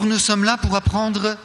nous sommes là pour apprendre,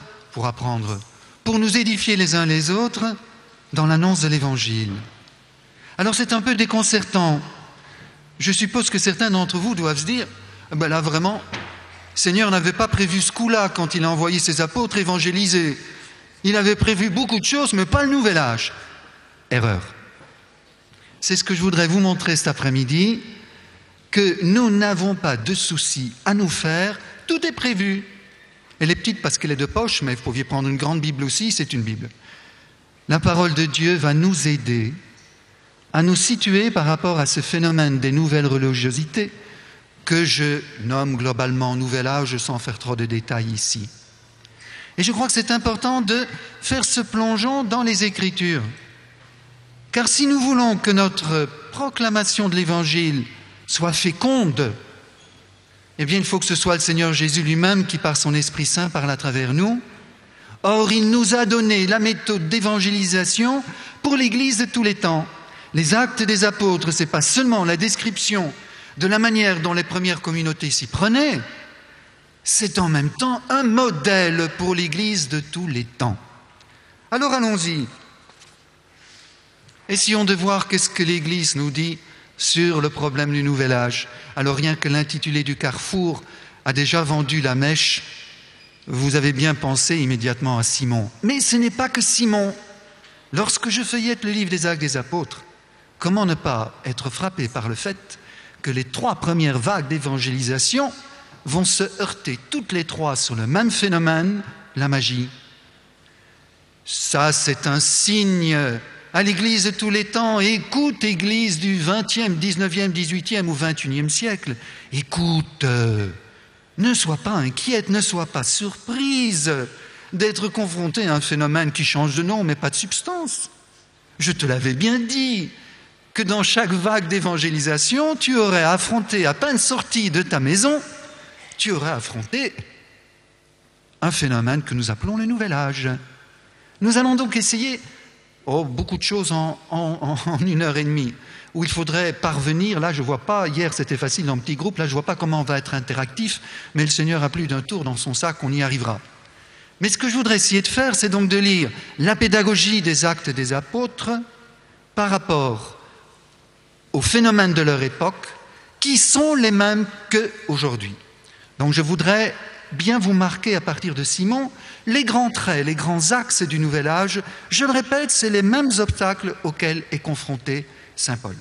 pour nous édifier les uns les autres dans l'annonce de l'Évangile. Alors c'est un peu déconcertant. Je suppose que certains d'entre vous doivent se dire, ben là vraiment, le Seigneur n'avait pas prévu ce coup-là quand il a envoyé ses apôtres évangéliser. Il avait prévu beaucoup de choses, mais pas le nouvel âge. Erreur. C'est ce que je voudrais vous montrer cet après-midi, que nous n'avons pas de soucis à nous faire, tout est prévu. Elle est petite parce qu'elle est de poche, mais vous pouviez prendre une grande Bible aussi, c'est une Bible. La parole de Dieu va nous aider à nous situer par rapport à ce phénomène des nouvelles religiosités que je nomme globalement nouvel âge sans faire trop de détails ici. Et je crois que c'est important de faire ce plongeon dans les Écritures. Car si nous voulons que notre proclamation de l'Évangile soit féconde, eh bien il faut que ce soit le Seigneur Jésus lui-même qui par son Esprit Saint parle à travers nous. Or, il nous a donné la méthode d'évangélisation pour l'Église de tous les temps. Les actes des apôtres, ce n'est pas seulement la description de la manière dont les premières communautés s'y prenaient, c'est en même temps un modèle pour l'Église de tous les temps. Alors allons-y. Essayons de voir qu'est-ce que l'Église nous dit sur le problème du nouvel âge. Alors rien que l'intitulé du Carrefour a déjà vendu la mèche, vous avez bien pensé immédiatement à Simon. Mais ce n'est pas que Simon. Lorsque je feuillette le livre des Actes des Apôtres, comment ne pas être frappé par le fait que les 3 premières vagues d'évangélisation vont se heurter toutes les 3 sur le même phénomène, la magie. Ça, c'est un signe à l'Église de tous les temps. Écoute, Église du 20e, 19e, 18e ou 21e siècle. Écoute, ne sois pas inquiète, ne sois pas surprise d'être confronté à un phénomène qui change de nom mais pas de substance. Je te l'avais bien dit, que dans chaque vague d'évangélisation, tu aurais affronté, à peine sorti de ta maison, tu aurais affronté un phénomène que nous appelons le nouvel âge. Nous allons donc essayer beaucoup de choses en 1h30, où il faudrait parvenir, là je ne vois pas, hier c'était facile dans petit groupe, là je ne vois pas comment on va être interactif, mais le Seigneur a plus d'un tour dans son sac, on y arrivera. Mais ce que je voudrais essayer de faire, c'est donc de lire la pédagogie des actes des apôtres par rapport aux phénomènes de leur époque, qui sont les mêmes qu'aujourd'hui. Donc je voudrais bien vous marquer à partir de Simon les grands traits, les grands axes du nouvel âge. Je le répète, c'est les mêmes obstacles auxquels est confronté saint Paul.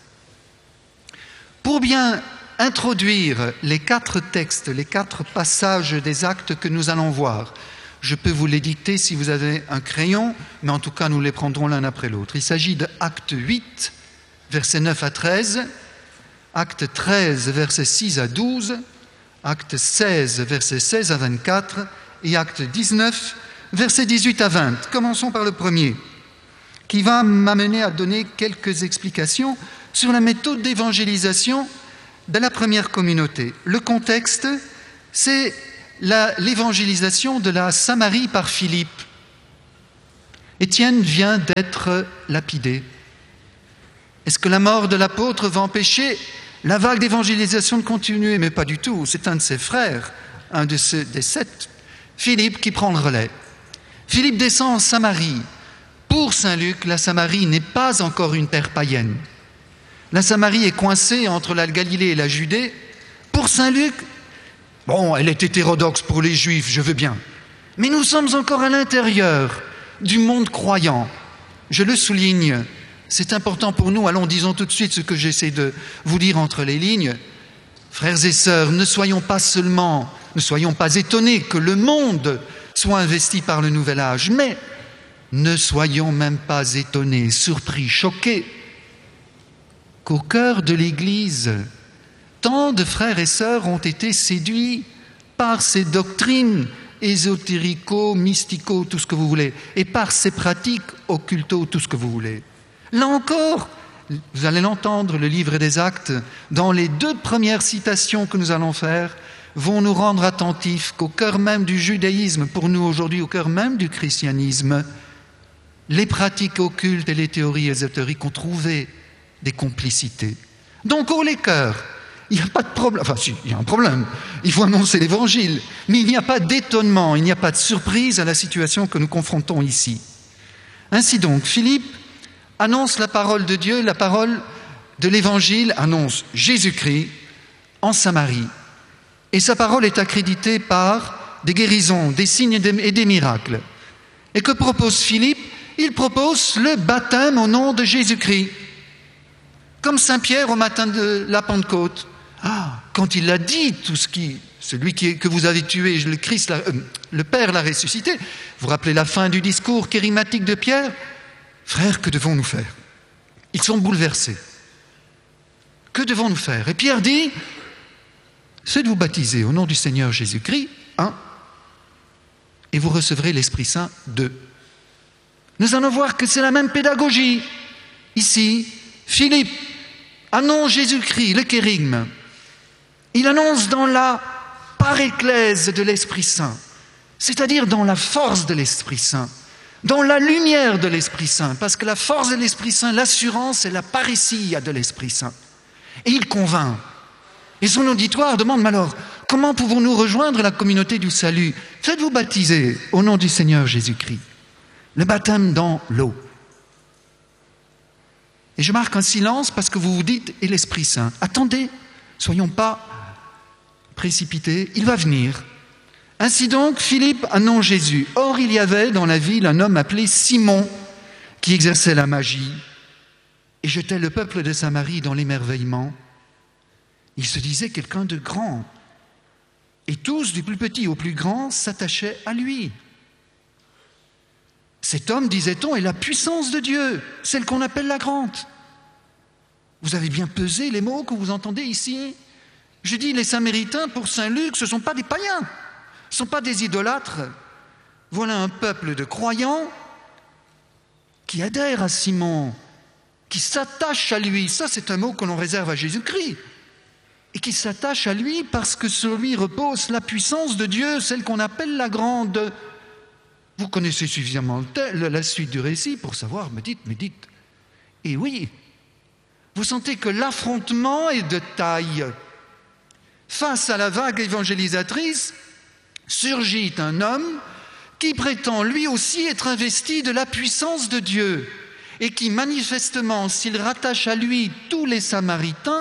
Pour bien introduire les 4 textes, les 4 passages des actes que nous allons voir, je peux vous les dicter si vous avez un crayon, mais en tout cas nous les prendrons l'un après l'autre. Il s'agit de Acte 8, versets 9 à 13, Acte 13, versets 6 à 12, Acte 16, versets 16 à 24 et Acte 19, versets 18 à 20. Commençons par le premier, qui va m'amener à donner quelques explications sur la méthode d'évangélisation de la première communauté. Le contexte, c'est l'évangélisation de la Samarie par Philippe. Étienne vient d'être lapidé. Est-ce que la mort de l'apôtre va empêcher la vague d'évangélisation de continuer? Mais pas du tout. C'est un de ses frères, un des 7, Philippe, qui prend le relais. Philippe descend en Samarie. Pour saint Luc, la Samarie n'est pas encore une terre païenne. La Samarie est coincée entre la Galilée et la Judée. Pour saint Luc, elle est hétérodoxe pour les Juifs, je veux bien. Mais nous sommes encore à l'intérieur du monde croyant. Je le souligne, c'est important pour nous. Allons, disons tout de suite ce que j'essaie de vous dire entre les lignes. Frères et sœurs, ne soyons pas étonnés que le monde soit investi par le nouvel âge, mais ne soyons même pas étonnés, surpris, choqués qu'au cœur de l'Église, tant de frères et sœurs ont été séduits par ces doctrines ésotérico, mystico, tout ce que vous voulez, et par ces pratiques occulto, tout ce que vous voulez. Là encore, vous allez l'entendre, le livre des Actes, dans les 2 premières citations que nous allons faire, vont nous rendre attentifs qu'au cœur même du judaïsme, pour nous aujourd'hui, au cœur même du christianisme, les pratiques occultes et les théories ésotériques ont trouvé des complicités. Donc, haut les cœurs, Il n'y a pas de problème. Enfin, si, il y a un problème. Il faut annoncer l'Évangile. Mais il n'y a pas d'étonnement, il n'y a pas de surprise à la situation que nous confrontons ici. Ainsi donc, Philippe annonce la parole de Dieu, la parole de l'Évangile, annonce Jésus-Christ en Samarie. Et sa parole est accréditée par des guérisons, des signes et des miracles. Et que propose Philippe? Il propose le baptême au nom de Jésus-Christ. Comme Saint Pierre au matin de la Pentecôte. Quand il a dit tout celui que vous avez tué, le Christ, le Père l'a ressuscité. Vous vous rappelez la fin du discours kérimatique de Pierre? Frères, que devons-nous faire? Ils sont bouleversés. Que devons-nous faire? Et Pierre dit, faites-vous baptiser au nom du Seigneur Jésus-Christ, 1, et vous recevrez l'Esprit Saint, 2. Nous allons voir que c'est la même pédagogie. Ici, Philippe annonce Jésus-Christ, le kérygme. Il annonce dans la paréclèse de l'Esprit Saint, c'est-à-dire dans la force de l'Esprit Saint, dans la lumière de l'Esprit Saint, parce que la force de l'Esprit Saint, l'assurance et la parousia de l'Esprit Saint. Et il convainc. Et son auditoire demande, mais alors, comment pouvons-nous rejoindre la communauté du salut? Faites-vous baptiser au nom du Seigneur Jésus-Christ. Le baptême dans l'eau. Et je marque un silence parce que vous vous dites, et l'Esprit Saint, attendez, soyons pas précipités, il va venir. Ainsi donc, Philippe annonce Jésus. Or, il y avait dans la ville un homme appelé Simon qui exerçait la magie et jetait le peuple de Samarie dans l'émerveillement. Il se disait quelqu'un de grand. Et tous, du plus petit au plus grand, s'attachaient à lui. Cet homme, disait-on, est la puissance de Dieu, celle qu'on appelle la grande. Vous avez bien pesé les mots que vous entendez ici? Je dis, les Samaritains, pour Saint Luc, ce ne sont pas des païens, ce ne sont pas des idolâtres. Voilà un peuple de croyants qui adhère à Simon, qui s'attache à lui. Ça, c'est un mot que l'on réserve à Jésus-Christ. Et qui s'attache à lui parce que sur lui repose la puissance de Dieu, celle qu'on appelle la grande. Vous connaissez suffisamment la suite du récit pour savoir, me dites. Et oui, vous sentez que l'affrontement est de taille. Face à la vague évangélisatrice, surgit un homme qui prétend lui aussi être investi de la puissance de Dieu et qui manifestement, s'il rattache à lui tous les Samaritains,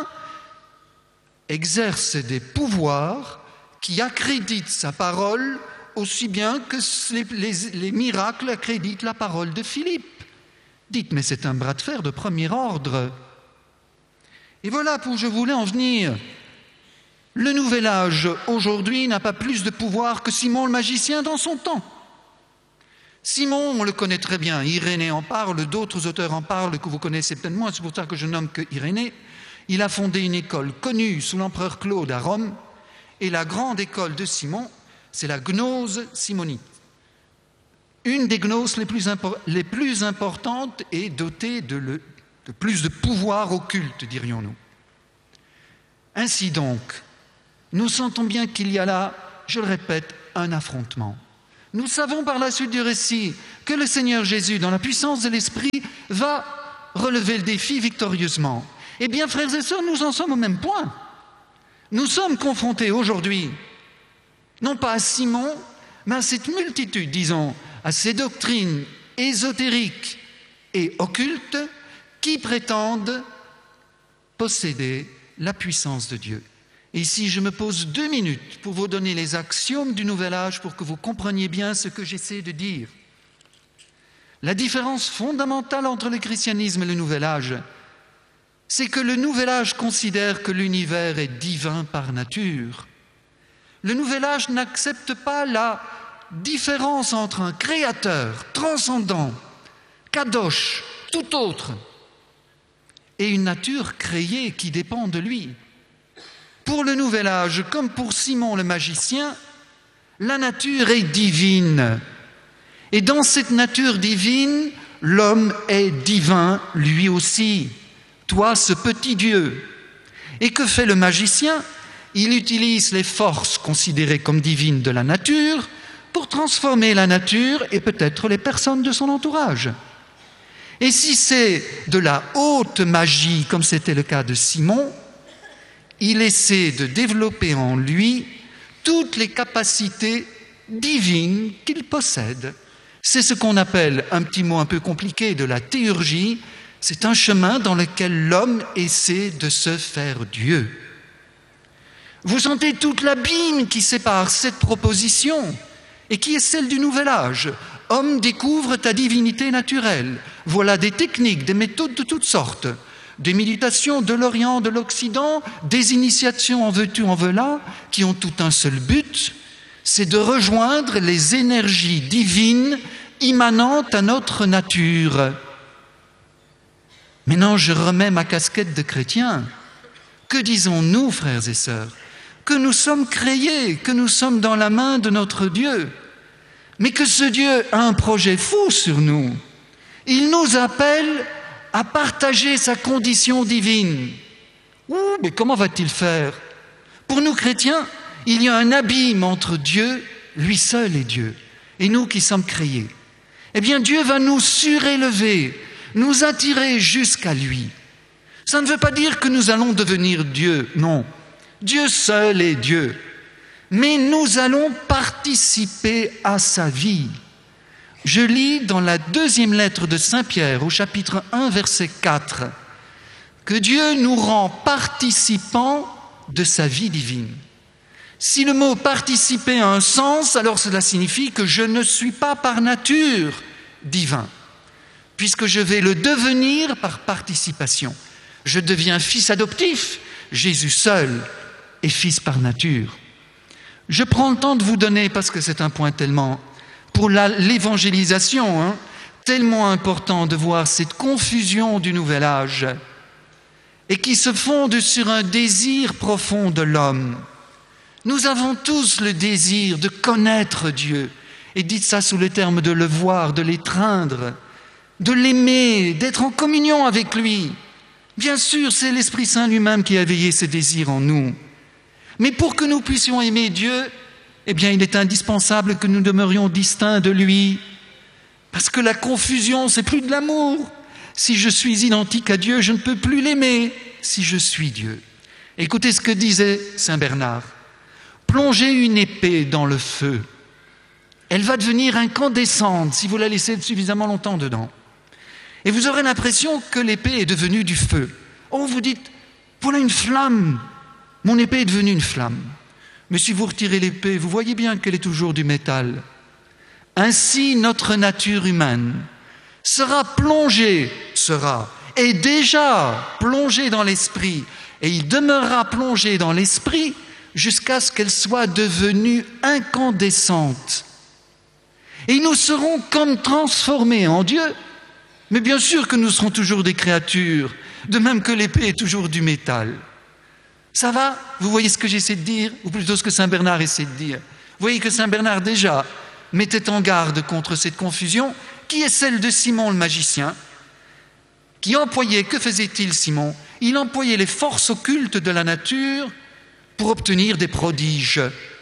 exerce des pouvoirs qui accréditent sa parole aussi bien que les miracles accréditent la parole de Philippe. Dites, mais c'est un bras de fer de premier ordre. Et voilà où je voulais en venir. Le nouvel âge, aujourd'hui, n'a pas plus de pouvoir que Simon le magicien dans son temps. Simon, on le connaît très bien, Irénée en parle, d'autres auteurs en parlent, que vous connaissez peut-être moins, c'est pour ça que je nomme que Irénée. Il a fondé une école connue sous l'empereur Claude à Rome, et la grande école de Simon, c'est la gnose simonite. Une des gnoses les plus importantes et dotée de plus de pouvoir occulte, dirions-nous. Ainsi donc, nous sentons bien qu'il y a là, je le répète, un affrontement. Nous savons par la suite du récit que le Seigneur Jésus, dans la puissance de l'Esprit, va relever le défi victorieusement. Eh bien, frères et sœurs, nous en sommes au même point. Nous sommes confrontés aujourd'hui, non pas à Simon, mais à cette multitude, disons, à ces doctrines ésotériques et occultes qui prétendent posséder la puissance de Dieu. Et ici, je me pose 2 minutes pour vous donner les axiomes du Nouvel Âge pour que vous compreniez bien ce que j'essaie de dire. La différence fondamentale entre le christianisme et le Nouvel Âge, c'est que le Nouvel Âge considère que l'univers est divin par nature. Le Nouvel Âge n'accepte pas la différence entre un créateur transcendant, kadosh, tout autre, et une nature créée qui dépend de lui. Pour le Nouvel Âge, comme pour Simon le magicien, la nature est divine. Et dans cette nature divine, l'homme est divin lui aussi. Toi, ce petit Dieu. Et que fait le magicien? Il utilise les forces considérées comme divines de la nature pour transformer la nature et peut-être les personnes de son entourage. Et si c'est de la haute magie, comme c'était le cas de Simon, il essaie de développer en lui toutes les capacités divines qu'il possède. C'est ce qu'on appelle, un petit mot un peu compliqué, de la théurgie. C'est un chemin dans lequel l'homme essaie de se faire Dieu. Vous sentez toute l'abîme qui sépare cette proposition et qui est celle du nouvel âge. Homme, découvre ta divinité naturelle. Voilà des techniques, des méthodes de toutes sortes. Des méditations de l'Orient, de l'Occident, des initiations en veux-tu, en veux-là, qui ont tout un seul but, c'est de rejoindre les énergies divines immanentes à notre nature. Maintenant, je remets ma casquette de chrétien. Que disons-nous, frères et sœurs? Que nous sommes créés, que nous sommes dans la main de notre Dieu, mais que ce Dieu a un projet fou sur nous. Il nous appelle à partager sa condition divine. Mais comment va-t-il faire? Pour nous chrétiens, il y a un abîme entre Dieu, lui seul est Dieu, et nous qui sommes créés. Eh bien, Dieu va nous surélever, nous attirer jusqu'à lui. Ça ne veut pas dire que nous allons devenir Dieu, non. Dieu seul est Dieu. Mais nous allons participer à sa vie. Je lis dans la deuxième lettre de Saint Pierre, au chapitre 1, verset 4, que Dieu nous rend participants de sa vie divine. Si le mot « participer » a un sens, alors cela signifie que je ne suis pas par nature divin, puisque je vais le devenir par participation. Je deviens fils adoptif, Jésus seul est fils par nature. Je prends le temps de vous donner, parce que c'est un point tellement, pour l'évangélisation, tellement important de voir cette confusion du nouvel âge et qui se fonde sur un désir profond de l'homme. Nous avons tous le désir de connaître Dieu, et dites ça sous le terme de le voir, de l'étreindre, de l'aimer, d'être en communion avec lui. Bien sûr, c'est l'Esprit Saint lui-même qui a éveillé ce désir en nous. Mais pour que nous puissions aimer Dieu, eh bien, il est indispensable que nous demeurions distincts de lui. Parce que la confusion, c'est plus de l'amour. Si je suis identique à Dieu, je ne peux plus l'aimer si je suis Dieu. Écoutez ce que disait Saint Bernard. Plongez une épée dans le feu. Elle va devenir incandescente si vous la laissez suffisamment longtemps dedans. Et vous aurez l'impression que l'épée est devenue du feu. Oh, vous dites, voilà une flamme. Mon épée est devenue une flamme. Mais si vous retirez l'épée, vous voyez bien qu'elle est toujours du métal. Ainsi, notre nature humaine est déjà plongée dans l'esprit, et il demeurera plongé dans l'esprit jusqu'à ce qu'elle soit devenue incandescente. Et nous serons comme transformés en Dieu, mais bien sûr que nous serons toujours des créatures, de même que l'épée est toujours du métal. Ça va? Vous voyez ce que j'essaie de dire, ou plutôt ce que Saint Bernard essaie de dire. Vous voyez que Saint Bernard déjà mettait en garde contre cette confusion, qui est celle de Simon le magicien, qui employait, que faisait-il Simon? Il employait les forces occultes de la nature pour obtenir des prodiges.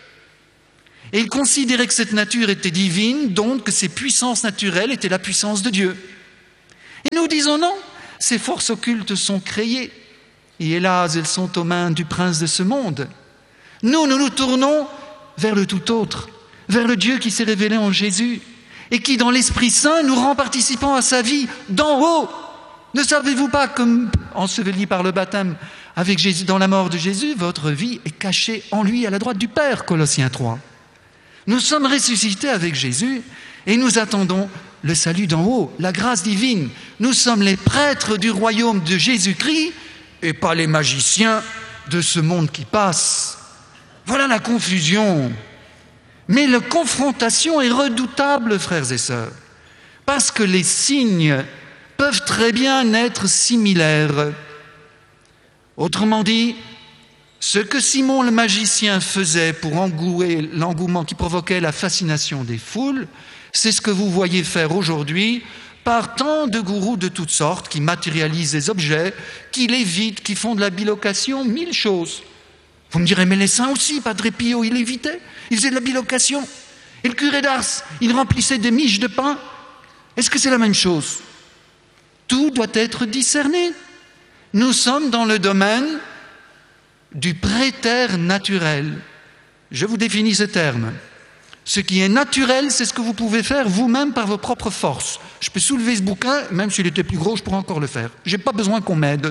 Et il considérait que cette nature était divine, donc que ses puissances naturelles étaient la puissance de Dieu. Et nous disons non, ces forces occultes sont créées, et hélas, elles sont aux mains du prince de ce monde. Nous nous tournons vers le tout autre, vers le Dieu qui s'est révélé en Jésus, et qui, dans l'Esprit Saint, nous rend participants à sa vie d'en haut. Ne savez-vous pas, comme enseveli par le baptême avec Jésus, dans la mort de Jésus, votre vie est cachée en lui à la droite du Père, Colossiens 3. Nous sommes ressuscités avec Jésus et nous attendons le salut d'en haut, la grâce divine. Nous sommes les prêtres du royaume de Jésus-Christ et pas les magiciens de ce monde qui passe. Voilà la confusion. Mais la confrontation est redoutable, frères et sœurs, parce que les signes peuvent très bien être similaires. Autrement dit, ce que Simon le magicien faisait pour engouer l'engouement qui provoquait la fascination des foules, c'est ce que vous voyez faire aujourd'hui par tant de gourous de toutes sortes qui matérialisent des objets, qui lévitent, qui font de la bilocation, 1000 choses. Vous me direz, mais les saints aussi, Padre Pio, il lévitait, il faisait de la bilocation. Et le curé d'Ars, il remplissait des miches de pain. Est-ce que c'est la même chose? Tout doit être discerné. Nous sommes dans le domaine du préternaturel. Je vous définis ce terme. Ce qui est naturel, c'est ce que vous pouvez faire vous-même par vos propres forces. Je peux soulever ce bouquin, même s'il était plus gros, je pourrais encore le faire. Je n'ai pas besoin qu'on m'aide.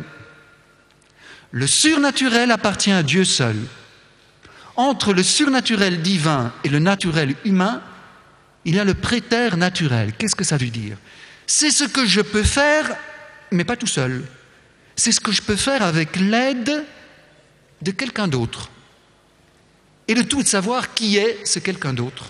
Le surnaturel appartient à Dieu seul. Entre le surnaturel divin et le naturel humain, il y a le préternaturel. Qu'est-ce que ça veut dire? C'est ce que je peux faire, mais pas tout seul. C'est ce que je peux faire avec l'aide de quelqu'un d'autre. Et le tout est de savoir qui est ce quelqu'un d'autre.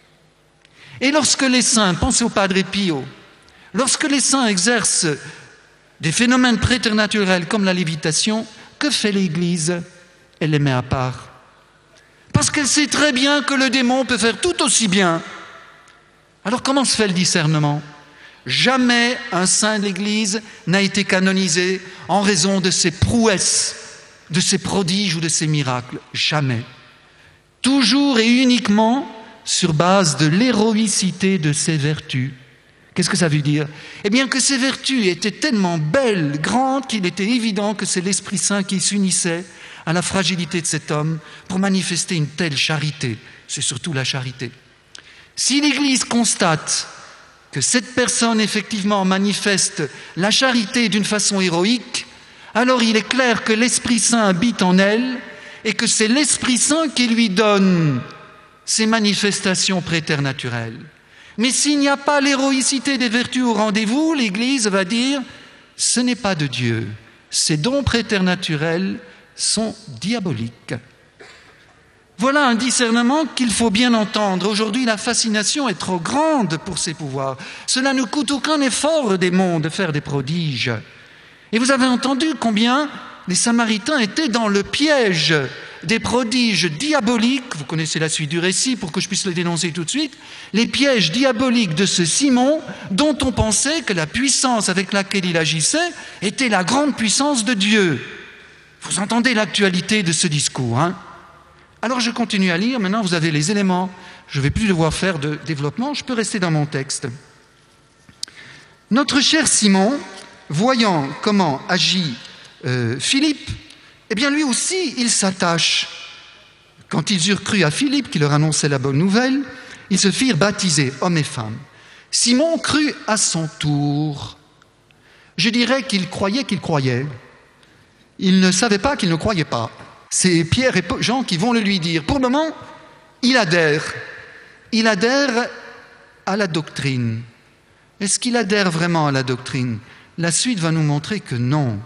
Et lorsque les saints, pensez au Padre Pio, lorsque les saints exercent des phénomènes préternaturels comme la lévitation, que fait l'Église? Elle les met à part. Parce qu'elle sait très bien que le démon peut faire tout aussi bien. Alors comment se fait le discernement? Jamais un saint de l'Église n'a été canonisé en raison de ses prouesses, de ses prodiges ou de ses miracles. Jamais. Toujours et uniquement sur base de l'héroïcité de ses vertus. Qu'est-ce que ça veut dire? Eh bien que ces vertus étaient tellement belles, grandes, qu'il était évident que c'est l'Esprit Saint qui s'unissait à la fragilité de cet homme pour manifester une telle charité. C'est surtout la charité. Si l'Église constate que cette personne effectivement manifeste la charité d'une façon héroïque, alors il est clair que l'Esprit Saint habite en elle et que c'est l'Esprit Saint qui lui donne ces manifestations préternaturelles. Mais s'il n'y a pas l'héroïcité des vertus au rendez-vous, l'Église va dire « ce n'est pas de Dieu, ces dons préternaturels sont diaboliques ». Voilà un discernement qu'il faut bien entendre. Aujourd'hui, la fascination est trop grande pour ces pouvoirs. Cela ne coûte aucun effort aux démons de faire des prodiges. Et vous avez entendu combien les Samaritains étaient dans le piège des prodiges diaboliques. Vous connaissez la suite du récit pour que je puisse le dénoncer tout de suite. Les pièges diaboliques de ce Simon, dont on pensait que la puissance avec laquelle il agissait était la grande puissance de Dieu. Vous entendez l'actualité de ce discours, hein? Alors je continue à lire, maintenant vous avez les éléments, je ne vais plus devoir faire de développement, je peux rester dans mon texte. Notre cher Simon, voyant comment agit Philippe, eh bien lui aussi il s'attache. Quand ils eurent cru à Philippe qui leur annonçait la bonne nouvelle, ils se firent baptiser, hommes et femmes. Simon crut à son tour. Je dirais qu'il croyait qu'il croyait. Il ne savait pas qu'il ne croyait pas. C'est Pierre et Jean qui vont le lui dire. Pour le moment, il adhère. Il adhère à la doctrine. Est-ce qu'il adhère vraiment à la doctrine? La suite va nous montrer que non.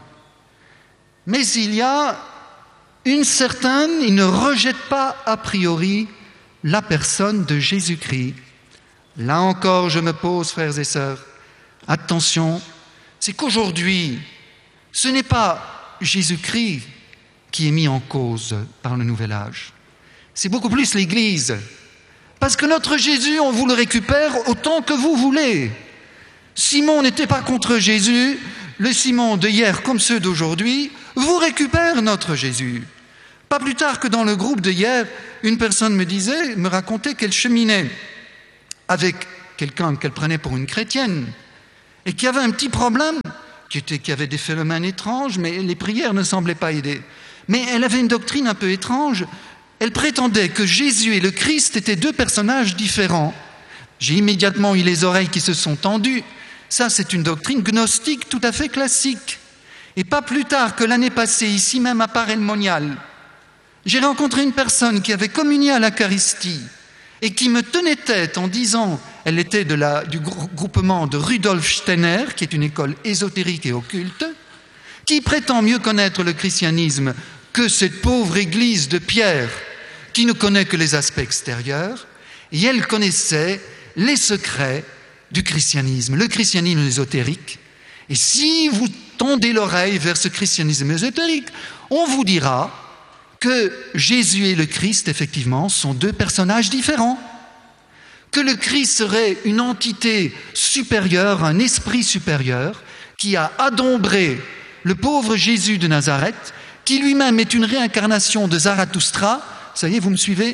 Mais il y a une certaine, il ne rejette pas a priori la personne de Jésus-Christ. Là encore, je me pose, frères et sœurs, attention, c'est qu'aujourd'hui, ce n'est pas Jésus-Christ qui est mis en cause par le nouvel âge. C'est beaucoup plus l'Église. Parce que notre Jésus, on vous le récupère autant que vous voulez. Simon n'était pas contre Jésus. Le Simon de hier comme ceux d'aujourd'hui vous récupère notre Jésus. Pas plus tard que dans le groupe de hier, une personne me racontait qu'elle cheminait avec quelqu'un qu'elle prenait pour une chrétienne et qui avait un petit problème, qui avait des phénomènes étranges, mais les prières ne semblaient pas aider. Mais elle avait une doctrine un peu étrange. Elle prétendait que Jésus et le Christ étaient deux personnages différents. J'ai immédiatement eu les oreilles qui se sont tendues. Ça, c'est une doctrine gnostique tout à fait classique. Et pas plus tard que l'année passée, ici même à Paray-le-Monial, j'ai rencontré une personne qui avait communié à l'Eucharistie et qui me tenait tête en disant, elle était du groupement de Rudolf Steiner, qui est une école ésotérique et occulte, qui prétend mieux connaître le christianisme que cette pauvre église de Pierre qui ne connaît que les aspects extérieurs, et elle connaissait les secrets du christianisme, le christianisme ésotérique. Et si vous tendez l'oreille vers ce christianisme ésotérique, on vous dira que Jésus et le Christ, effectivement, sont deux personnages différents, que le Christ serait une entité supérieure, un esprit supérieur, qui a adombré le pauvre Jésus de Nazareth, qui lui-même est une réincarnation de Zarathustra. Ça y est, vous me suivez?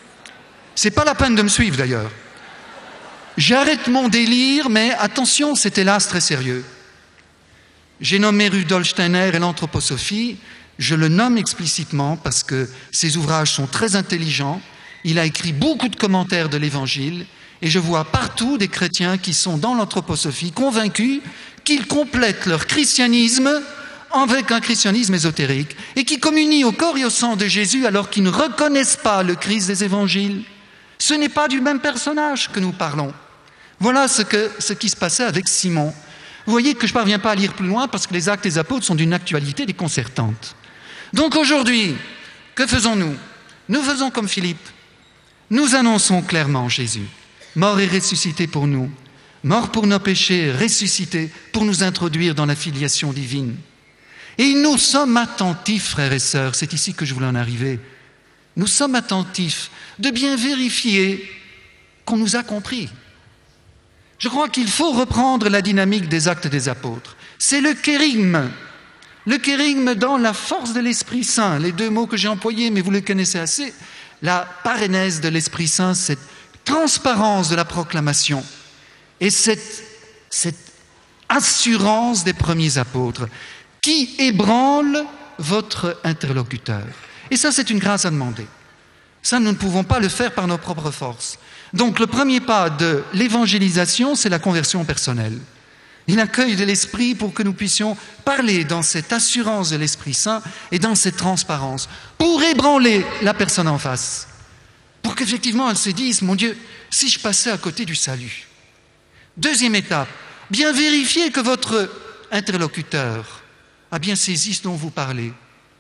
C'est pas la peine de me suivre d'ailleurs. J'arrête mon délire, mais attention, c'est hélas très sérieux. J'ai nommé Rudolf Steiner et l'anthroposophie. Je le nomme explicitement parce que ses ouvrages sont très intelligents. Il a écrit beaucoup de commentaires de l'Évangile et je vois partout des chrétiens qui sont dans l'anthroposophie convaincus qu'ils complètent leur christianisme avec un christianisme ésotérique et qui communient au corps et au sang de Jésus alors qu'ils ne reconnaissent pas le Christ des Évangiles. Ce n'est pas du même personnage que nous parlons. Voilà ce qui se passait avec Simon. Vous voyez que je ne parviens pas à lire plus loin parce que les Actes des Apôtres sont d'une actualité déconcertante. Donc aujourd'hui, que faisons-nous? Nous faisons comme Philippe. Nous annonçons clairement Jésus, mort et ressuscité pour nous, mort pour nos péchés, ressuscité pour nous introduire dans la filiation divine. Et nous sommes attentifs, frères et sœurs, c'est ici que je voulais en arriver, nous sommes attentifs de bien vérifier qu'on nous a compris. Je crois qu'il faut reprendre la dynamique des Actes des Apôtres. C'est le kérygme dans la force de l'Esprit Saint, les deux mots que j'ai employés, mais vous les connaissez assez, la parénèse de l'Esprit Saint, cette transparence de la proclamation et cette assurance des premiers apôtres qui ébranle votre interlocuteur. Et ça, c'est une grâce à demander. Ça, nous ne pouvons pas le faire par nos propres forces. Donc, le premier pas de l'évangélisation, c'est la conversion personnelle. L'accueil de l'Esprit pour que nous puissions parler dans cette assurance de l'Esprit Saint et dans cette transparence, pour ébranler la personne en face, pour qu'effectivement elle se dise, mon Dieu, si je passais à côté du salut. Deuxième étape, bien vérifier que votre interlocuteur a bien saisi ce dont vous parlez.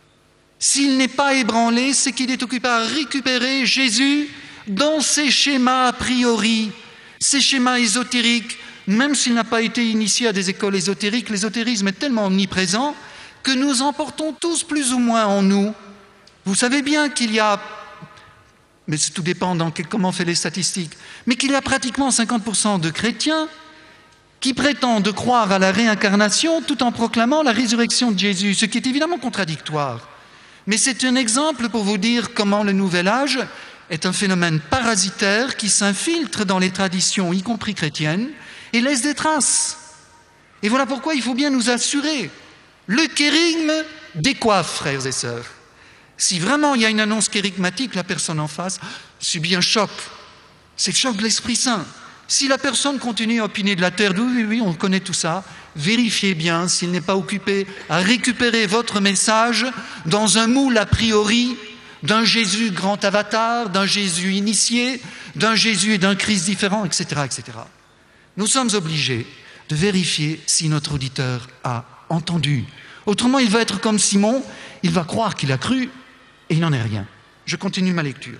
S'il n'est pas ébranlé, c'est qu'il est occupé à récupérer Jésus dans ses schémas a priori, ces schémas ésotériques. Même s'il n'a pas été initié à des écoles ésotériques, l'ésotérisme est tellement omniprésent que nous en portons tous plus ou moins en nous. Vous savez bien qu'il y a, mais tout dépend comment on fait les statistiques, mais qu'il y a pratiquement 50% de chrétiens qui prétendent croire à la réincarnation tout en proclamant la résurrection de Jésus, ce qui est évidemment contradictoire. Mais c'est un exemple pour vous dire comment le Nouvel Âge est un phénomène parasitaire qui s'infiltre dans les traditions, y compris chrétiennes, et laisse des traces. Et voilà pourquoi il faut bien nous assurer. Le kérygme décoiffe, frères et sœurs. Si vraiment il y a une annonce kérygmatique, la personne en face subit un choc. C'est le choc de l'Esprit Saint. Si la personne continue à opiner de la terre, oui, on connaît tout ça, vérifiez bien s'il n'est pas occupé à récupérer votre message dans un moule a priori d'un Jésus grand avatar, d'un Jésus initié, d'un Jésus et d'un Christ différent, etc., etc. Nous sommes obligés de vérifier si notre auditeur a entendu. Autrement, il va être comme Simon, il va croire qu'il a cru et il n'en est rien. Je continue ma lecture.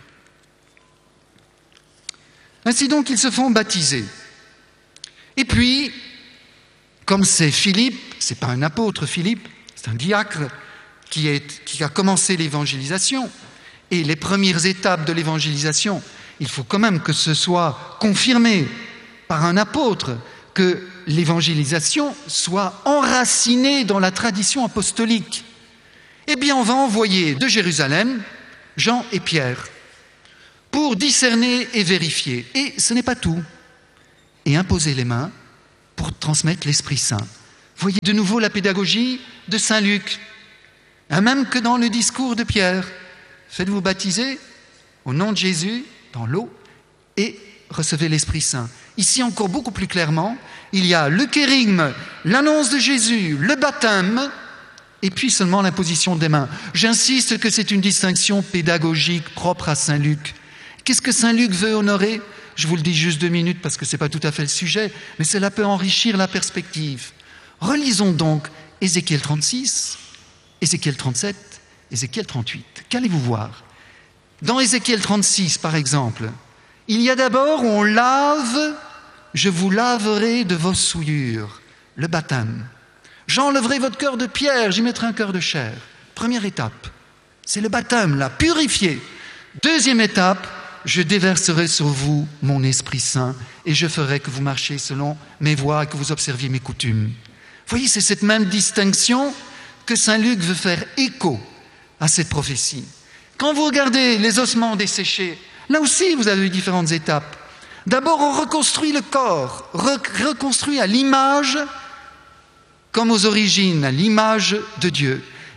Ainsi donc, ils se font baptiser. Et puis, comme c'est Philippe, c'est pas un apôtre Philippe, c'est un diacre qui a commencé l'évangélisation. Et les premières étapes de l'évangélisation, il faut quand même que ce soit confirmé par un apôtre, que l'évangélisation soit enracinée dans la tradition apostolique. Eh bien, on va envoyer de Jérusalem Jean et Pierre pour discerner et vérifier. Et ce n'est pas tout. Et imposer les mains pour transmettre l'Esprit Saint. Voyez de nouveau la pédagogie de Saint Luc. Même que dans le discours de Pierre, faites-vous baptiser au nom de Jésus dans l'eau et recevez l'Esprit Saint. Ici encore beaucoup plus clairement, il y a le kérygme, l'annonce de Jésus, le baptême, et puis seulement l'imposition des mains. J'insiste que c'est une distinction pédagogique propre à Saint Luc. Qu'est-ce que Saint Luc veut honorer? Je vous le dis juste 2 minutes parce que ce n'est pas tout à fait le sujet, mais cela peut enrichir la perspective. Relisons donc Ézéchiel 36, Ézéchiel 37, Ézéchiel 38. Qu'allez-vous voir? Dans Ézéchiel 36, par exemple, il y a d'abord, on lave, je vous laverai de vos souillures, le baptême. J'enlèverai votre cœur de pierre, j'y mettrai un cœur de chair. Première étape, c'est le baptême, là, purifié. Deuxième étape, je déverserai sur vous mon Esprit Saint et je ferai que vous marchiez selon mes voies et que vous observiez mes coutumes. Vous voyez, c'est cette même distinction que Saint Luc veut faire écho à cette prophétie. Quand vous regardez les ossements desséchés, là aussi vous avez différentes étapes. D'abord, on reconstruit le corps, reconstruit à l'image, comme aux origines, à l'image de Dieu.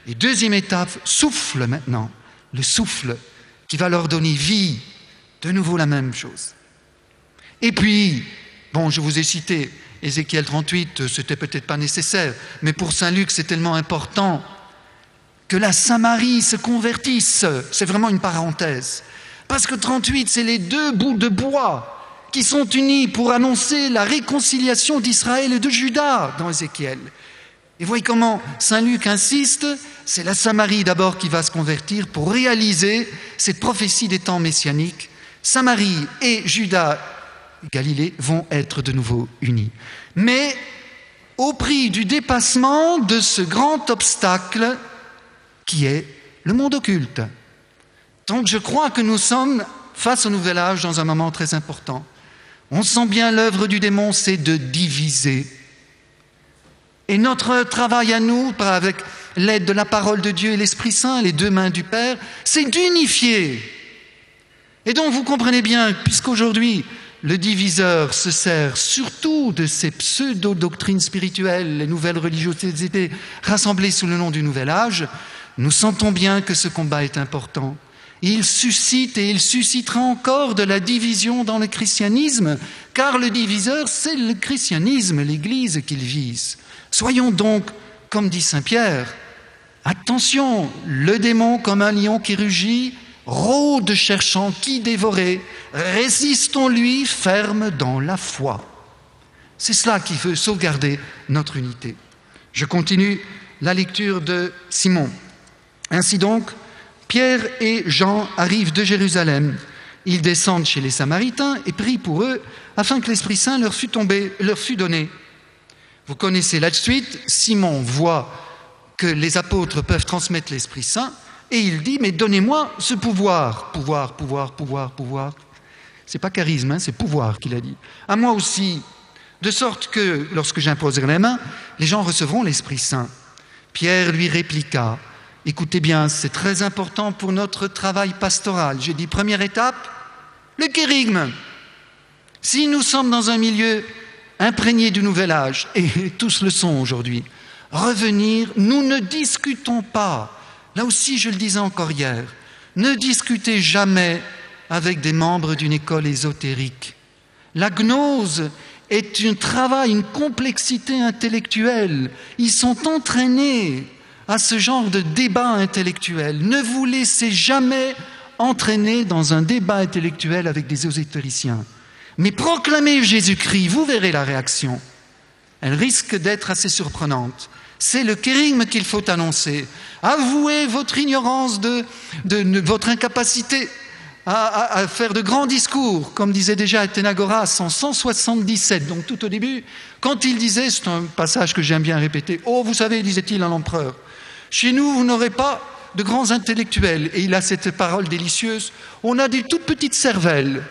Et deuxième étape, souffle maintenant, le souffle qui va leur donner vie, de nouveau la même chose. Et puis, bon, je vous ai cité Ézéchiel 38, c'était peut-être pas nécessaire, mais pour Saint Luc, c'est tellement important que la Samarie se convertisse. C'est vraiment une parenthèse. Parce que 38, c'est les deux bouts de bois qui sont unis pour annoncer la réconciliation d'Israël et de Juda dans Ézéchiel. Et voyez comment Saint Luc insiste, c'est la Samarie d'abord qui va se convertir pour réaliser cette prophétie des temps messianiques. Samarie et Juda, Galilée, vont être de nouveau unis. Mais au prix du dépassement de ce grand obstacle qui est le monde occulte. Donc je crois que nous sommes face au Nouvel Âge dans un moment très important. On sent bien l'œuvre du démon, c'est de diviser. Et notre travail à nous, avec l'aide de la parole de Dieu et l'Esprit Saint, les deux mains du Père, c'est d'unifier. Et donc vous comprenez bien, puisqu'aujourd'hui le diviseur se sert surtout de ces pseudo-doctrines spirituelles, les nouvelles religiosités rassemblées sous le nom du Nouvel Âge, nous sentons bien que ce combat est important. Il suscite et il suscitera encore de la division dans le christianisme, car le diviseur, c'est le christianisme, l'Église qu'il vise. Soyons donc, comme dit Saint Pierre, attention, le démon comme un lion qui rugit, rôde cherchant qui dévorer, résistons-lui ferme dans la foi. C'est cela qui veut sauvegarder notre unité. Je continue la lecture de Simon. Ainsi donc, Pierre et Jean arrivent de Jérusalem. Ils descendent chez les Samaritains et prient pour eux afin que l'Esprit Saint leur fût donné. Vous connaissez la suite, Simon voit que les apôtres peuvent transmettre l'Esprit Saint et il dit, mais donnez-moi ce pouvoir. Pouvoir. C'est pas charisme, c'est pouvoir qu'il a dit. À moi aussi, de sorte que lorsque j'imposerai les mains, les gens recevront l'Esprit Saint. Pierre lui répliqua, écoutez bien, c'est très important pour notre travail pastoral. J'ai dit, première étape, le kérigme. Si nous sommes dans un milieu imprégné du Nouvel Âge, et tous le sont aujourd'hui, revenir, nous ne discutons pas. Là aussi, je le disais encore hier, ne discutez jamais avec des membres d'une école ésotérique. La gnose est un travail, une complexité intellectuelle. Ils sont entraînés à ce genre de débat intellectuel. Ne vous laissez jamais entraîner dans un débat intellectuel avec des ésotériciens. Mais proclamez Jésus-Christ, vous verrez la réaction. Elle risque d'être assez surprenante. C'est le kérigme qu'il faut annoncer. Avouez votre ignorance de votre incapacité à faire de grands discours, comme disait déjà Athénagoras en 177, donc tout au début, quand il disait, c'est un passage que j'aime bien répéter, « Oh, vous savez, disait-il à l'empereur, chez nous, vous n'aurez pas de grands intellectuels. » Et il a cette parole délicieuse, « On a des toutes petites cervelles,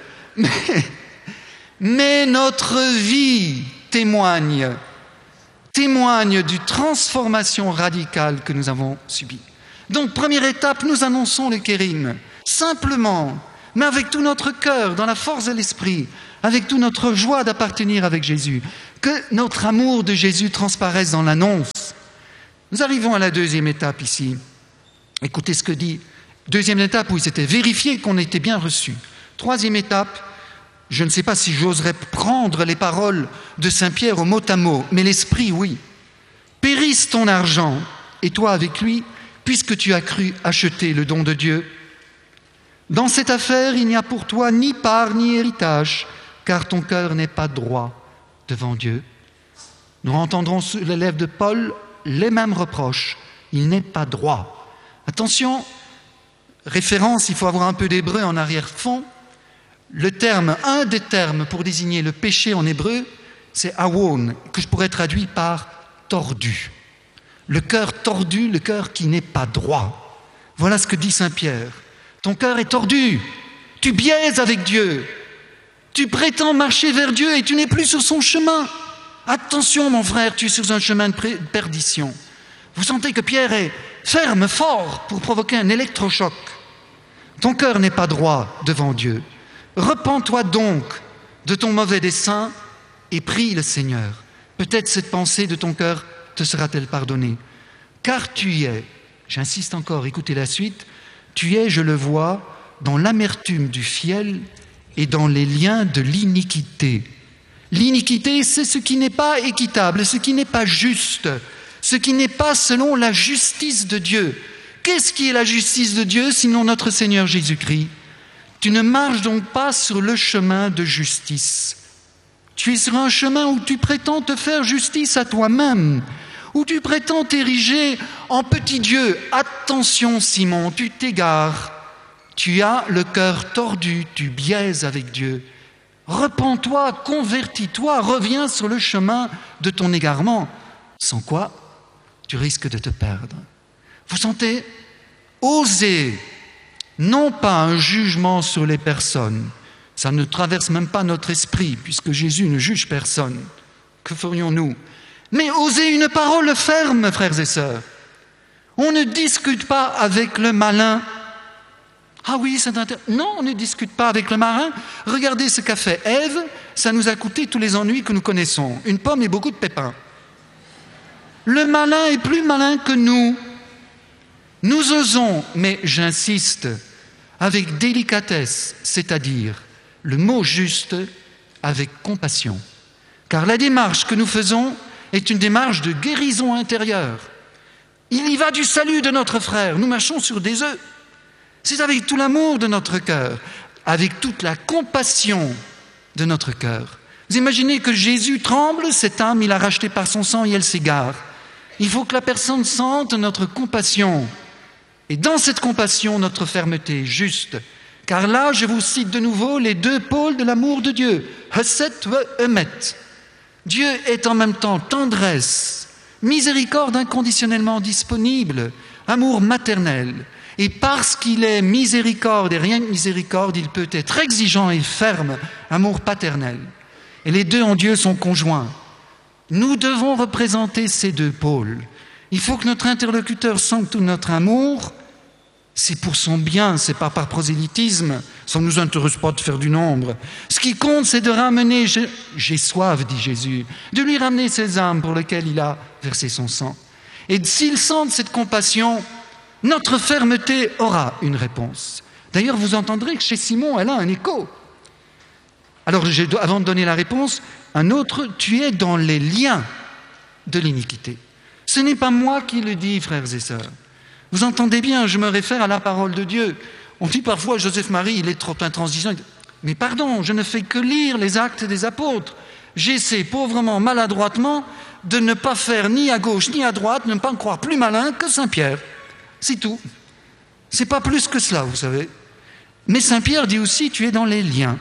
mais notre vie témoigne d'une transformation radicale que nous avons subie. » Donc, première étape, nous annonçons le kérigme, simplement, mais avec tout notre cœur, dans la force de l'esprit, avec toute notre joie d'appartenir avec Jésus, que notre amour de Jésus transparaisse dans l'annonce. Nous arrivons à la deuxième étape ici. Écoutez ce que dit. Deuxième étape où il s'était vérifié qu'on était bien reçu. Troisième étape, je ne sais pas si j'oserais prendre les paroles de Saint Pierre au mot à mot, mais l'esprit, oui. Périsse ton argent, et toi avec lui, puisque tu as cru acheter le don de Dieu. Dans cette affaire, il n'y a pour toi ni part ni héritage, car ton cœur n'est pas droit devant Dieu. Nous entendrons sur les lèvres de Paul les mêmes reproches. Il n'est pas droit. Attention, référence, il faut avoir un peu d'hébreu en arrière-fond. Un des termes pour désigner le péché en hébreu, c'est awon, que je pourrais traduire par tordu. Le cœur tordu, le cœur qui n'est pas droit. Voilà ce que dit Saint Pierre. Ton cœur est tordu, tu biaises avec Dieu, tu prétends marcher vers Dieu et tu n'es plus sur son chemin. Attention mon frère, tu es sur un chemin de perdition. Vous sentez que Pierre est ferme, fort, pour provoquer un électrochoc. Ton cœur n'est pas droit devant Dieu. Repens-toi donc de ton mauvais dessein et prie le Seigneur. Peut-être cette pensée de ton cœur te sera-t-elle pardonnée. Car tu es, J'insiste encore, écoutez la suite. Tu es, je le vois, dans l'amertume du fiel et dans les liens de l'iniquité. L'iniquité, c'est ce qui n'est pas équitable, ce qui n'est pas juste, ce qui n'est pas selon la justice de Dieu. Qu'est-ce qui est la justice de Dieu sinon notre Seigneur Jésus-Christ? Tu ne marches donc pas sur le chemin de justice. Tu es sur un chemin où tu prétends te faire justice à toi-même, où tu prétends t'ériger en petit Dieu. Attention Simon, tu t'égares. Tu as le cœur tordu, tu biaises avec Dieu. Repens-toi, convertis-toi, reviens sur le chemin de ton égarement, sans quoi tu risques de te perdre. Vous sentez? Osez, non pas un jugement sur les personnes, ça ne traverse même pas notre esprit, puisque Jésus ne juge personne. Que ferions-nous? Mais osez une parole ferme, frères et sœurs. On ne discute pas avec le malin. Ah oui, c'est intéressant. Non, on ne discute pas avec le marin. Regardez ce qu'a fait Ève, ça nous a coûté tous les ennuis que nous connaissons. Une pomme et beaucoup de pépins. Le malin est plus malin que nous. Nous osons, mais j'insiste, avec délicatesse, c'est-à-dire le mot juste, avec compassion. Car la démarche que nous faisons est une démarche de guérison intérieure. Il y va du salut de notre frère. Nous marchons sur des œufs. C'est avec tout l'amour de notre cœur, avec toute la compassion de notre cœur. Vous imaginez que Jésus tremble, cette âme, il l'a rachetée par son sang et elle s'égare. Il faut que la personne sente notre compassion. Et dans cette compassion, notre fermeté juste. Car là, je vous cite de nouveau les deux pôles de l'amour de Dieu. Hesed ve emet. Dieu est en même temps tendresse, miséricorde inconditionnellement disponible, amour maternel. Et parce qu'il est miséricorde et rien que miséricorde, il peut être exigeant et ferme, amour paternel. Et les deux en Dieu sont conjoints. Nous devons représenter ces deux pôles. Il faut que notre interlocuteur sente tout notre amour. C'est pour son bien, c'est pas par prosélytisme. Ça ne nous intéresse pas de faire du nombre. Ce qui compte, c'est de ramener, j'ai soif, dit Jésus, de lui ramener ces âmes pour lesquelles il a versé son sang. Et s'ils sentent cette compassion, notre fermeté aura une réponse. D'ailleurs, vous entendrez que chez Simon, elle a un écho. Alors, avant de donner la réponse, un autre, tu es dans les liens de l'iniquité. Ce n'est pas moi qui le dis, frères et sœurs. Vous entendez bien, je me réfère à la parole de Dieu. On dit parfois, Joseph-Marie, il est trop intransigeant. Mais pardon, je ne fais que lire les actes des apôtres. J'essaie pauvrement, maladroitement, de ne pas faire ni à gauche ni à droite, ne pas me croire plus malin que Saint-Pierre. C'est tout. C'est pas plus que cela, vous savez. Mais Saint-Pierre dit aussi, tu es dans les liens.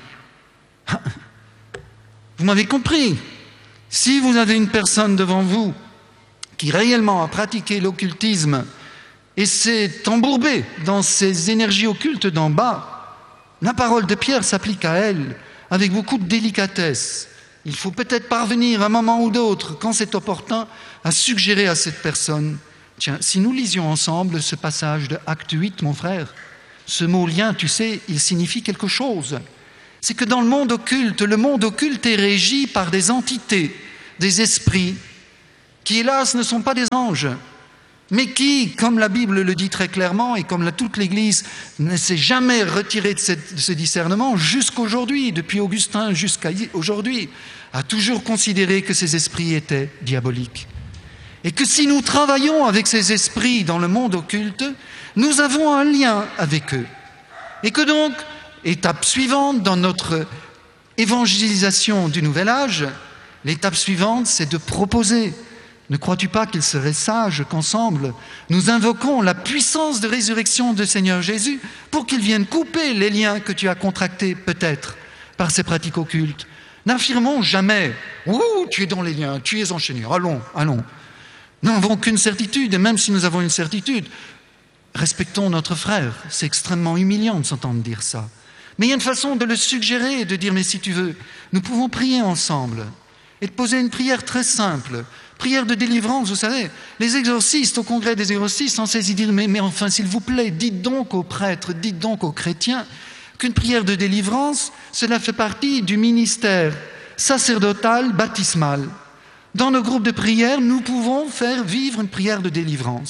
Vous m'avez compris. Si vous avez une personne devant vous qui réellement a pratiqué l'occultisme et s'est embourbée dans ces énergies occultes d'en bas, la parole de Pierre s'applique à elle avec beaucoup de délicatesse. Il faut peut-être parvenir à un moment ou d'autre, quand c'est opportun, à suggérer à cette personne: tiens, si nous lisions ensemble ce passage de Acte 8, mon frère, ce mot lien, tu sais, il signifie quelque chose. C'est que dans le monde occulte est régi par des entités, des esprits, qui hélas ne sont pas des anges, mais qui, comme la Bible le dit très clairement, et comme toute l'Église ne s'est jamais retirée de ce discernement, jusqu'aujourd'hui, depuis Augustin jusqu'à aujourd'hui, a toujours considéré que ces esprits étaient diaboliques. Et que si nous travaillons avec ces esprits dans le monde occulte, nous avons un lien avec eux. Et que donc, étape suivante dans notre évangélisation du Nouvel Âge, l'étape suivante, c'est de proposer. Ne crois-tu pas qu'il serait sage qu'ensemble, nous invoquons la puissance de résurrection du Seigneur Jésus pour qu'il vienne couper les liens que tu as contractés peut-être par ces pratiques occultes? N'affirmons jamais « Ouh, tu es dans les liens, tu es enchaîné, allons, allons ». Nous n'avons qu'une certitude, et même si nous avons une certitude, respectons notre frère. C'est extrêmement humiliant de s'entendre dire ça. Mais il y a une façon de le suggérer et de dire « mais si tu veux, nous pouvons prier ensemble » et de poser une prière très simple, prière de délivrance, vous savez. Les exorcistes, au congrès des exorcistes, en saisit dire « mais enfin, s'il vous plaît, dites donc aux prêtres, dites donc aux chrétiens qu'une prière de délivrance, cela fait partie du ministère sacerdotal baptismal. Dans nos groupes de prière, nous pouvons faire vivre une prière de délivrance.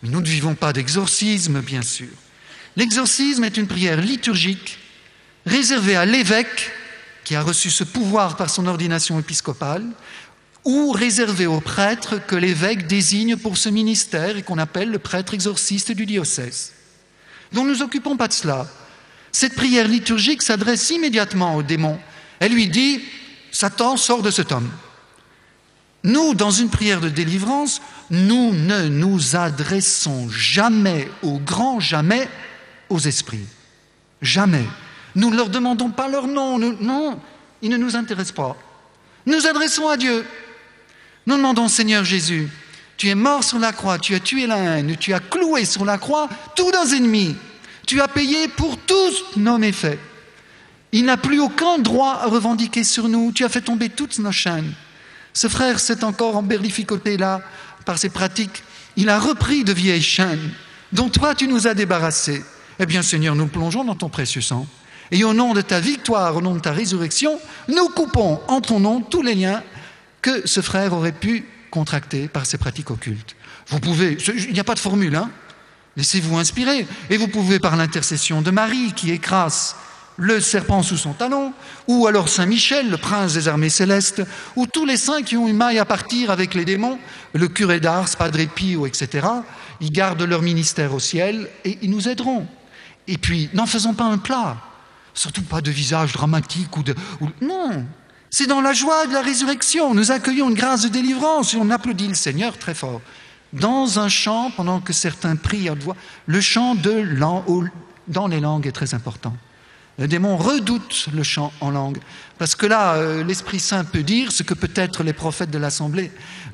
Mais nous ne vivons pas d'exorcisme, bien sûr. L'exorcisme est une prière liturgique réservée à l'évêque qui a reçu ce pouvoir par son ordination épiscopale, ou réservée au prêtre que l'évêque désigne pour ce ministère et qu'on appelle le prêtre exorciste du diocèse. Donc nous ne nous occupons pas de cela. Cette prière liturgique s'adresse immédiatement au démon. Elle lui dit « Satan, sors de cet homme ». Nous, dans une prière de délivrance, nous ne nous adressons jamais, au grand jamais, aux esprits. Jamais. Nous ne leur demandons pas leur nom. Non, ils ne nous intéressent pas. Nous nous adressons à Dieu. Nous demandons, Seigneur Jésus, tu es mort sur la croix, tu as tué la haine, tu as cloué sur la croix tous nos ennemis. Tu as payé pour tous nos méfaits. Il n'a plus aucun droit à revendiquer sur nous. Tu as fait tomber toutes nos chaînes. Ce frère s'est encore emberlificoté là par ses pratiques. Il a repris de vieilles chaînes dont toi tu nous as débarrassés. Eh bien Seigneur, nous plongeons dans ton précieux sang. Et au nom de ta victoire, au nom de ta résurrection, nous coupons en ton nom tous les liens que ce frère aurait pu contracter par ses pratiques occultes. Vous pouvez, il n'y a pas de formule, hein. Laissez-vous inspirer. Et vous pouvez, par l'intercession de Marie, qui écrase le serpent sous son talon, ou alors Saint Michel, le prince des armées célestes, ou tous les saints qui ont une maille à partir avec les démons, le curé d'Ars, Padre Pio, etc., ils gardent leur ministère au ciel et ils nous aideront. Et puis, n'en faisons pas un plat. Surtout pas de visage dramatique non, c'est dans la joie de la résurrection. Nous accueillons une grâce de délivrance et on applaudit le Seigneur très fort. Dans un chant, pendant que certains prient à haute voix, le chant dans les langues est très important. Le démon redoute le chant en langue, parce que là, l'Esprit Saint peut dire ce que peut-être les prophètes de l'Assemblée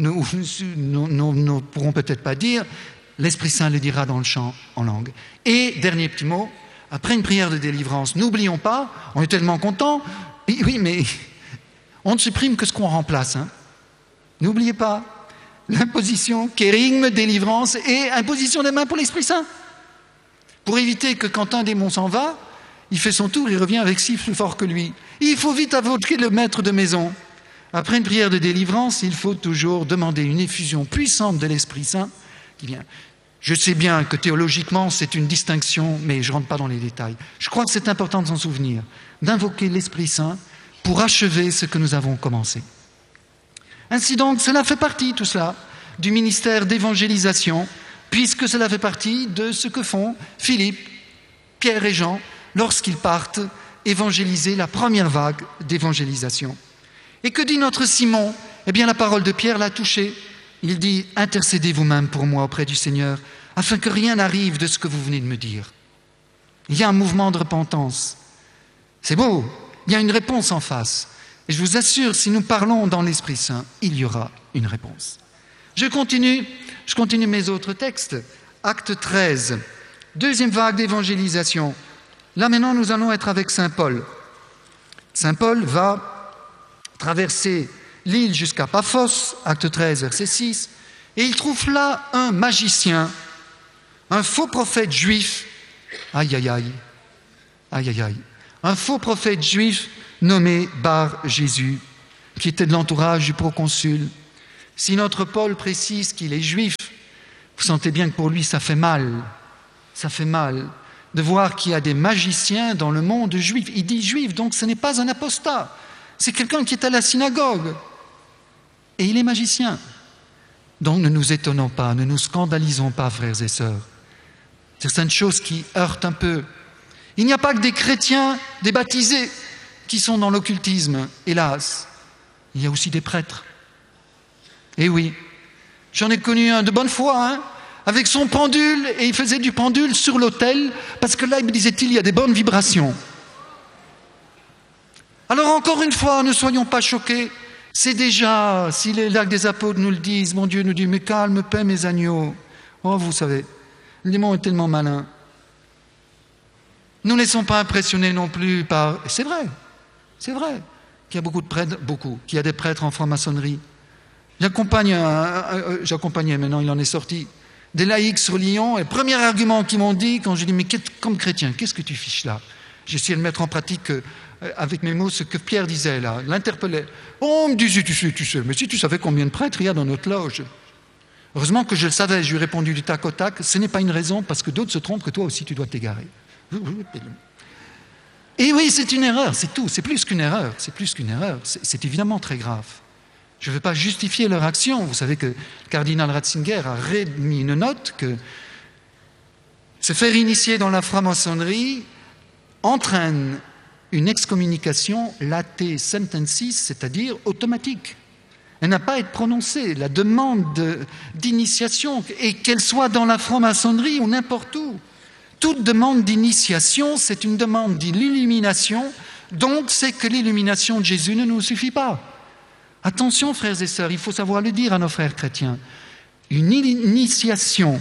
ne pourront peut-être pas dire. L'Esprit Saint le dira dans le chant en langue. Et, dernier petit mot, après une prière de délivrance, n'oublions pas, on est tellement contents, oui, mais on ne supprime que ce qu'on remplace. Hein. N'oubliez pas l'imposition, kérigme, délivrance et imposition des mains pour l'Esprit Saint. Pour éviter que quand un démon s'en va, il fait son tour, il revient avec 6 plus fort que lui. Il faut vite invoquer le maître de maison. Après une prière de délivrance, il faut toujours demander une effusion puissante de l'Esprit Saint qui vient. Je sais bien que théologiquement, c'est une distinction, mais je ne rentre pas dans les détails. Je crois que c'est important de s'en souvenir, d'invoquer l'Esprit Saint pour achever ce que nous avons commencé. Ainsi donc, cela fait partie, tout cela, du ministère d'évangélisation, puisque cela fait partie de ce que font Philippe, Pierre et Jean lorsqu'ils partent évangéliser la première vague d'évangélisation. Et que dit notre Simon ? Eh bien, la parole de Pierre l'a touché. Il dit « Intercédez vous-même pour moi auprès du Seigneur, afin que rien n'arrive de ce que vous venez de me dire. » Il y a un mouvement de repentance. C'est beau, il y a une réponse en face. Et je vous assure, si nous parlons dans l'Esprit Saint, il y aura une réponse. Je continue mes autres textes. Acte 13, deuxième vague d'évangélisation. Là maintenant, nous allons être avec Saint Paul. Saint Paul va traverser l'île jusqu'à Paphos, acte 13, verset 6, et il trouve là un magicien, un faux prophète juif, un faux prophète juif nommé Bar Jésus, qui était de l'entourage du proconsul. Si notre Paul précise qu'il est juif, vous sentez bien que pour lui ça fait mal de voir qu'il y a des magiciens dans le monde juif. Il dit juif, donc ce n'est pas un apostat, c'est quelqu'un qui est à la synagogue. Et il est magicien. Donc ne nous étonnons pas, ne nous scandalisons pas, frères et sœurs. Certaines choses qui heurtent un peu. Il n'y a pas que des chrétiens, des baptisés, qui sont dans l'occultisme, hélas. Il y a aussi des prêtres. Et oui, j'en ai connu un de bonne foi, avec son pendule, et il faisait du pendule sur l'autel, parce que là, il me disait-il, il y a des bonnes vibrations. Alors encore une fois, ne soyons pas choqués. C'est déjà, si les actes des apôtres nous le disent, mon Dieu nous dit, mais calme, paix mes agneaux. Oh, vous savez, le démon est tellement malin. Ne nous laissons pas impressionner non plus par... C'est vrai qu'il y a beaucoup de prêtres, qu'il y a des prêtres en franc-maçonnerie. J'accompagnais, maintenant il en est sorti, des laïcs sur Lyon, et le premier argument qu'ils m'ont dit, quand je dis, mais comme chrétien, qu'est-ce que tu fiches là ? J'ai essayé de mettre en pratique avec mes mots ce que Pierre disait là, l'interpellait. Oh, on me disait, tu sais, mais si tu savais combien de prêtres il y a dans notre loge. Heureusement que je le savais, je lui ai répondu du tac au tac, ce n'est pas une raison parce que d'autres se trompent que toi aussi tu dois t'égarer. Et oui, c'est une erreur, c'est tout, c'est plus qu'une erreur, c'est évidemment très grave. Je ne veux pas justifier leur action. Vous savez que le cardinal Ratzinger a remis une note que se faire initier dans la franc-maçonnerie entraîne une excommunication late sententis, c'est-à-dire automatique. Elle n'a pas à être prononcée. La demande d'initiation, et qu'elle soit dans la franc-maçonnerie ou n'importe où, toute demande d'initiation, c'est une demande d'illumination, donc c'est que l'illumination de Jésus ne nous suffit pas. Attention, frères et sœurs, il faut savoir le dire à nos frères chrétiens. Une initiation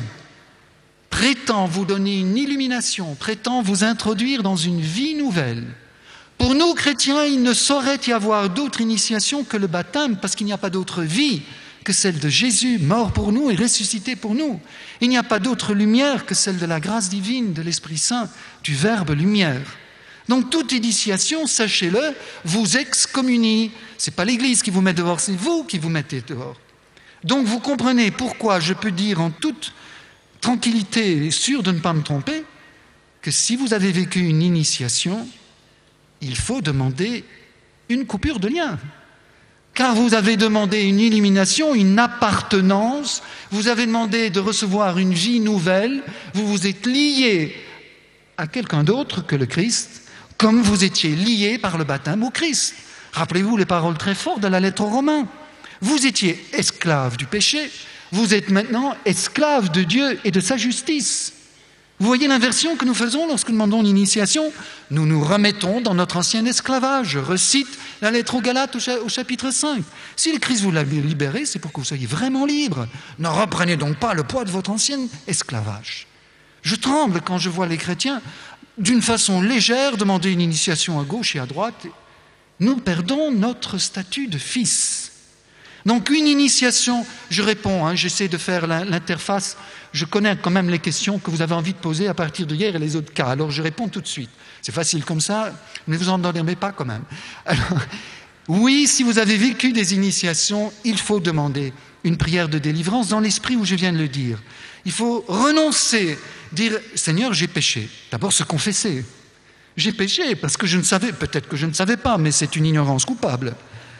prétend vous donner une illumination, prétend vous introduire dans une vie nouvelle. Pour nous, chrétiens, il ne saurait y avoir d'autre initiation que le baptême, parce qu'il n'y a pas d'autre vie que celle de Jésus, mort pour nous et ressuscité pour nous. Il n'y a pas d'autre lumière que celle de la grâce divine, de l'Esprit Saint, du Verbe lumière. Donc toute initiation, sachez-le, vous excommunie. Ce n'est pas l'Église qui vous met dehors, c'est vous qui vous mettez dehors. Donc vous comprenez pourquoi je peux dire en toute tranquillité et sûr de ne pas me tromper que si vous avez vécu une initiation, il faut demander une coupure de lien. Car vous avez demandé une illumination, une appartenance, vous avez demandé de recevoir une vie nouvelle, vous vous êtes lié à quelqu'un d'autre que le Christ, comme vous étiez lié par le baptême au Christ. Rappelez-vous les paroles très fortes de la lettre aux Romains. Vous étiez esclave du péché, vous êtes maintenant esclave de Dieu et de sa justice. Vous voyez l'inversion que nous faisons lorsque nous demandons l'initiation? Nous nous remettons dans notre ancien esclavage. Je recite la lettre aux Galates au chapitre 5. Si le Christ vous l'a libéré, c'est pour que vous soyez vraiment libre. Ne reprenez donc pas le poids de votre ancien esclavage. Je tremble quand je vois les chrétiens, d'une façon légère, demander une initiation à gauche et à droite. Nous perdons notre statut de fils. Donc une initiation, je réponds, j'essaie de faire l'interface, je connais quand même les questions que vous avez envie de poser à partir de hier et les autres cas, alors je réponds tout de suite. C'est facile comme ça, ne vous endormez pas quand même. Alors, oui, si vous avez vécu des initiations, il faut demander une prière de délivrance dans l'esprit où je viens de le dire. Il faut renoncer, dire « Seigneur, j'ai péché ». D'abord se confesser. J'ai péché parce que je ne savais, peut-être que je ne savais pas, mais c'est une ignorance coupable.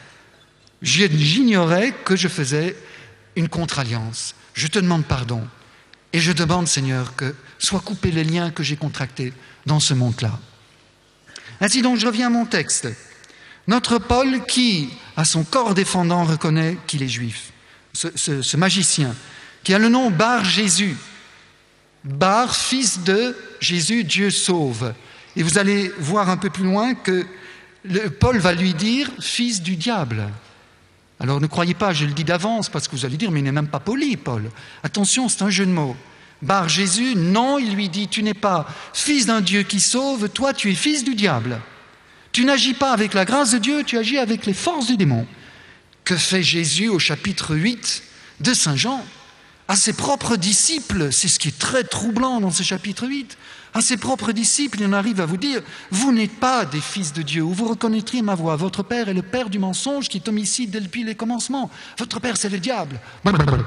J'ignorais que je faisais une contre-alliance. Je te demande pardon. Et je demande, Seigneur, que soient coupés les liens que j'ai contractés dans ce monde-là. Ainsi donc, je reviens à mon texte. Notre Paul, qui, à son corps défendant, reconnaît qu'il est juif. Ce magicien, qui a le nom Bar Jésus. Bar, fils de Jésus, Dieu sauve. Et vous allez voir un peu plus loin que Paul va lui dire « fils du diable ». Alors ne croyez pas, je le dis d'avance, parce que vous allez dire, mais il n'est même pas poli, Paul. Attention, c'est un jeu de mots. Bar Jésus, non, il lui dit, tu n'es pas fils d'un Dieu qui sauve, toi tu es fils du diable. Tu n'agis pas avec la grâce de Dieu, tu agis avec les forces du démon. Que fait Jésus au chapitre 8 de Saint Jean? À ses propres disciples, c'est ce qui est très troublant dans ce chapitre 8, à ses propres disciples, il en arrive à vous dire « Vous n'êtes pas des fils de Dieu, ou vous reconnaîtriez ma voix. Votre père est le père du mensonge qui est homicide depuis les commencements. Votre père, c'est le diable. »